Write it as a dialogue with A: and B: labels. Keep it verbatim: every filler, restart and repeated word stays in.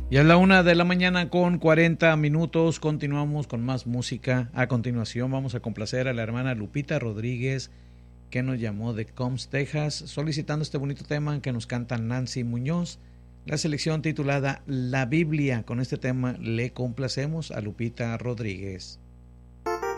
A: Ya es la una de la mañana con cuarenta minutos. Continuamos con más música. A continuación vamos a complacer a la hermana Lupita Rodríguez, que nos llamó de Combs, Texas, solicitando este bonito tema que nos canta Nancy Muñoz. La selección titulada La Biblia. Con este tema le complacemos a Lupita Rodríguez.